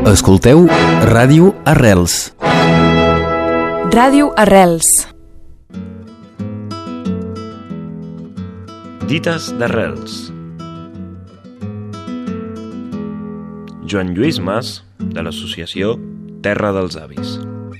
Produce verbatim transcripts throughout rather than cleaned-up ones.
Escolteu Ràdio Arrels. Ràdio Arrels. Dites d'Arrels. Joan Lluís Mas, de l'associació Terra dels Avis.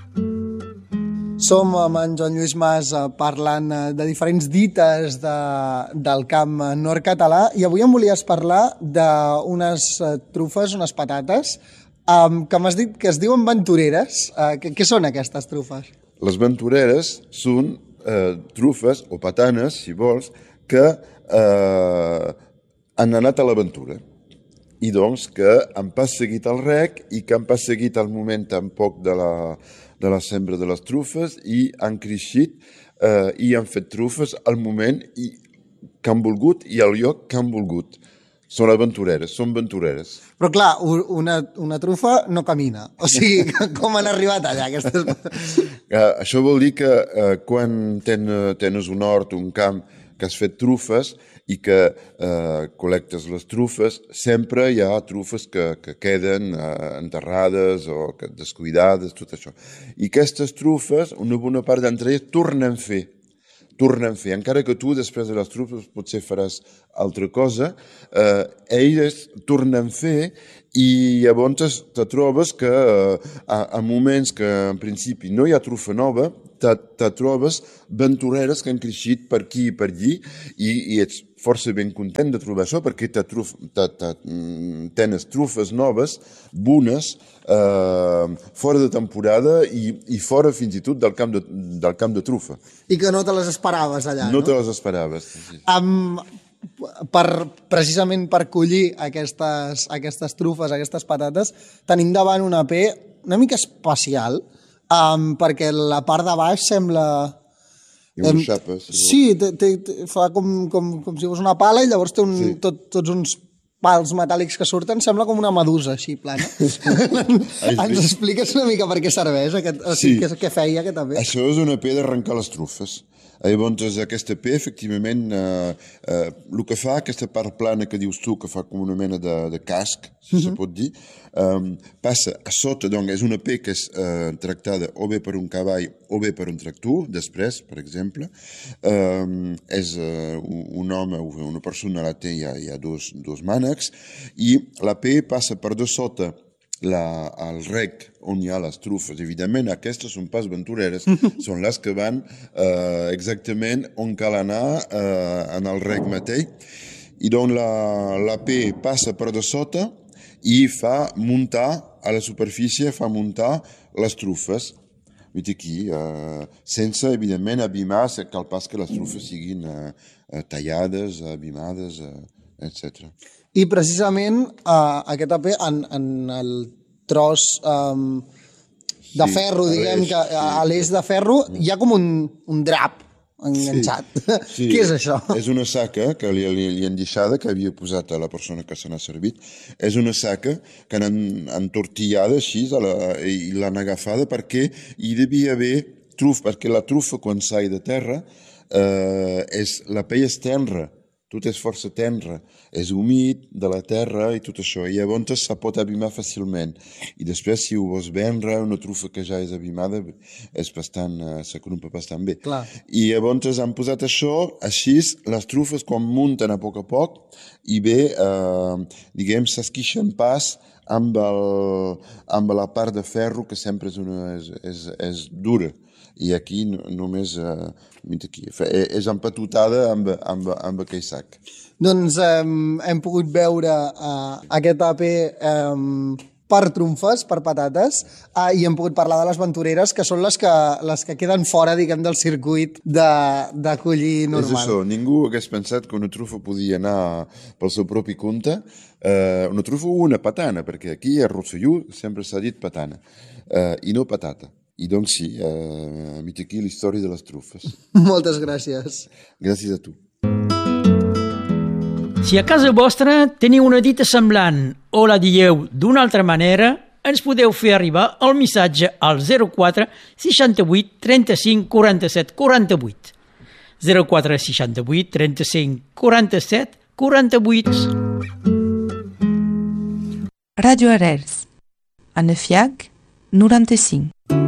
Som amb en Joan Lluís Mas parlant de diferents dites de, del camp nord català i avui em volies parlar d'unes trufes, unes patates, um, que m'has dit que es diuen ventureres. Uh, què, què són aquestes trufes? Les ventureres són eh, trufes o patanes, si vols, que eh, han anat a l'aventura. I doncs que han pas seguit el rec i que han pas seguit el moment tampoc de la, de la sembra de les trufes i han creixit eh, i han fet trufes al moment i, que han volgut i al lloc que han volgut. Són aventureres, són ventureres. Però clar, una, una trufa no camina. O sigui, com han arribat allà aquestes... Uh, això vol dir que uh, quan ten, tens un hort, un camp, que has fet trufes i que uh, col·lectes les trufes, sempre hi ha trufes que, que queden uh, enterrades o que descuidades, tot això. I aquestes trufes, una bona part d'entre elles, tornen a fer. tornen a fer, encara que tu després de les trufes potser faràs altra cosa, eh, elles tornen a fer i llavors te trobes que eh, a, a moments que en principi no hi ha trufa nova, te, te trobes ventureres que han creixit per aquí i per allí i, i ets força ben content de trobar això perquè te truf, te, te, tens trufes noves, bones, eh, fora de temporada i, i fora fins i tot del camp de, del camp de trufa. I que no te les esperaves allà, no? No te les esperaves. Sí. Um, per, precisament per collir aquestes, aquestes trufes, aquestes patates, tenim davant una P una mica especial, um, perquè la part de baix sembla... I unes xapes. Sí, té, té, té, fa com, com, com si fos una pala i llavors té un, sí. tot, tots uns pals metàl·lics que surten, sembla com una medusa així plana. Ens expliques una mica per què serveix, aquest, o sigui, sí. què, què feia aquesta P? Això és una P d'arrencar les trufes. Llavors, aquesta P, efectivament, eh, eh, el que fa, aquesta part plana que dius tu, que fa com una mena de, de casc, si uh-huh. se pot dir, eh, passa a sota, doncs és una P que és eh, tractada o bé per un cavall o bé per un tractor, després, per exemple. Eh, és eh, un home o una persona la té, hi ha, hi ha dos, dos mànecs, i la P passa per de sota La, el rec on hi ha les trufes. Evidentment, aquestes són pas ventureres, són les que van eh, exactament on cal anar eh, en el rec mateix. I doncs la, la P passa per de sota i fa muntar a la superfície, fa muntar les trufes. Aquí, eh, sense, evidentment, abimar, cal pas que les trufes siguin eh, tallades, abimades, eh, etcètera. I precisament uh, aquesta P en, en el tros um, de sí, ferro, diguem que sí. a l'eix de ferro hi ha com un, un drap enganxat. Sí, sí. Què és això? És una saca que li, li, li han deixada, que havia posat a la persona que se n'ha servit. És una saca que han entortillada així a la, i l'han agafada perquè hi devia haver trufa, perquè la trufa quan s'ha de terra, eh, és, la pell és tenra. Tot és força tenra, és humit de la terra i tot això, i llavors se pot abimar fàcilment. I després, si ho vols vendre, una trufa que ja és abimada, és bastant, s'acrumpa bastant bé. Clar. I llavors han posat això, així, les trufes quan munten a poc a poc, i bé, eh, diguem, s'esquixen pas amb, el, amb la part de ferro, que sempre és, una, és, és, és dura. I aquí només eh, aquí, és empatutada amb, amb, amb aquell sac. Doncs eh, hem pogut veure eh, aquest A P eh, per trumfes, per patates, eh, i hem pogut parlar de les ventureres, que són les que, les que queden fora, diguem, del circuit de, de collir normal. És això, ningú hagués pensat que una trufa podia anar pel seu propi compte, eh, una trufa o una patana, perquè aquí a Rosselló sempre s'ha dit patana, eh, i no patata. I doncs sí, eh, mit aquí la història de les trufes. Moltes gràcies. Gràcies a tu. Si a casa vostra teniu una dita semblant o la dieu d'una altra manera, ens podeu fer arribar el missatge al zero quatre seixanta-vuit trenta-cinc quaranta-set quaranta-vuit. zero quatre seixanta-vuit trenta-cinc quaranta-set quaranta-vuit. Ràdio Arrels. Anafiac, noranta-cinc.